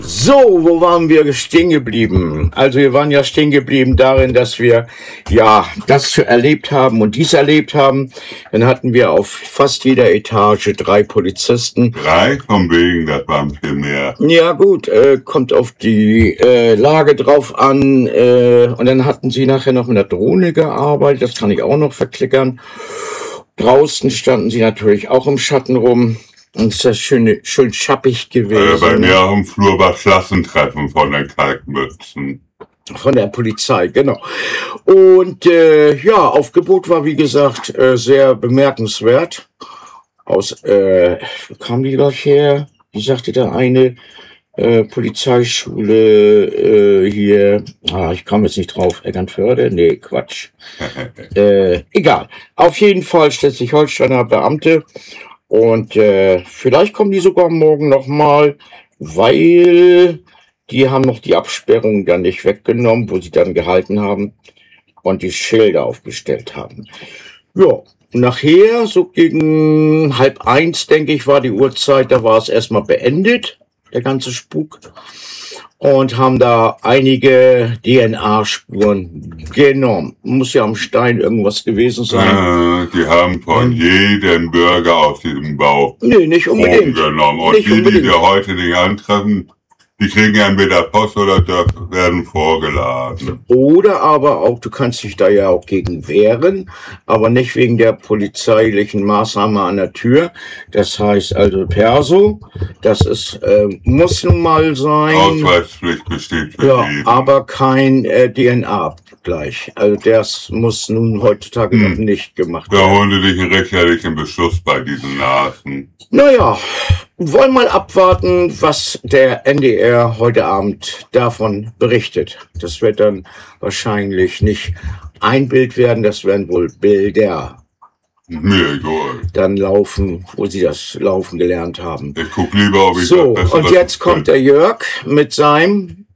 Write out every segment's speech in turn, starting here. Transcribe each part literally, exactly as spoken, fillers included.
So, wo waren wir stehen geblieben? Also wir waren ja stehen geblieben darin, dass wir ja das erlebt haben und dies erlebt haben. Dann hatten wir auf fast jeder Etage drei Polizisten. Drei von wegen, das waren viel mehr. Ja gut, äh, kommt auf die äh, Lage drauf an. Äh, und dann hatten sie nachher noch mit der Drohne gearbeitet, das kann ich auch noch verklickern. Draußen standen sie natürlich auch im Schatten rum. Und ist das schön, schön schappig gewesen. Äh, bei mir auch im Flur war Klassentreffen von den Kalkmützen. Von der Polizei, genau. Und äh, ja, Aufgebot war, wie gesagt, äh, sehr bemerkenswert. Aus, äh, wo kam die gleich her? Wie sagte der eine? Äh, Polizeischule äh, hier. Ah, ich kam jetzt nicht drauf. Eckernförde? Nee, Quatsch. äh, egal. Auf jeden Fall Schleswig-Holsteiner Beamte. Und äh, vielleicht kommen die sogar morgen nochmal, weil die haben noch die Absperrung dann nicht weggenommen, wo sie dann gehalten haben und die Schilder aufgestellt haben. Ja, nachher, so gegen halb eins, denke ich, war die Uhrzeit, da war es erstmal beendet, der ganze Spuk. Und haben da einige D N A-Spuren genommen. Muss ja am Stein irgendwas gewesen sein. Äh, die haben von hm. jedem Bürger aus diesem Bau nee, nicht unbedingt. genommen. Und nicht die, unbedingt. die wir heute nicht antreffen, die kriegen entweder Post oder werden vorgeladen. Oder aber auch, du kannst dich da ja auch gegen wehren, aber nicht wegen der polizeilichen Maßnahme an der Tür. Das heißt also Perso, das ist, äh, muss nun mal sein. Ausweispflicht besteht für ja, jeden. Aber kein äh, D N A-Abgleich. Also das muss nun heutzutage hm. noch nicht gemacht da werden. Da holen die dich einen richterlichen Beschluss bei diesen Nasen. Naja, wollen mal abwarten, was der N D R heute Abend davon berichtet. Das wird dann wahrscheinlich nicht ein Bild werden, das werden wohl Bilder Mir egal. dann laufen, wo sie das Laufen gelernt haben. Ich guck lieber, ob ich so, das und jetzt kommt der Jörg mit seinem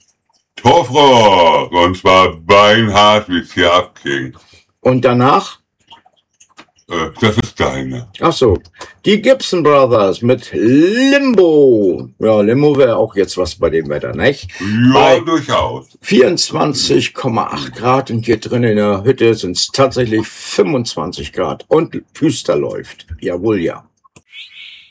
Torfrock, und zwar beinhart, wie es hier abging. Und danach? Äh, das ist deine. Ach so, die Gibson Brothers mit Limbo. Ja, Limbo wäre auch jetzt was bei dem Wetter, nicht? Ja, bei durchaus. vierundzwanzig Komma acht Grad und hier drin in der Hütte sind es tatsächlich fünfundzwanzig Grad und Püster läuft. Jawohl, ja.